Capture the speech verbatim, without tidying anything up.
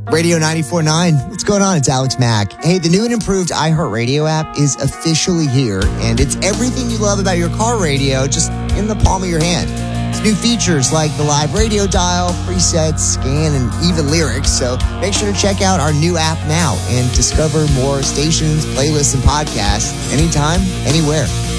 Radio ninety-four point nine. What's going on? It's Alex Mack. Hey, the new and improved iHeartRadio app is officially here, and it's everything you love about your car radio just in the palm of your hand. It's new features like the live radio dial, presets, scan, and even lyrics. So make sure to check out our new app now and discover more stations, playlists, and podcasts anytime, anywhere.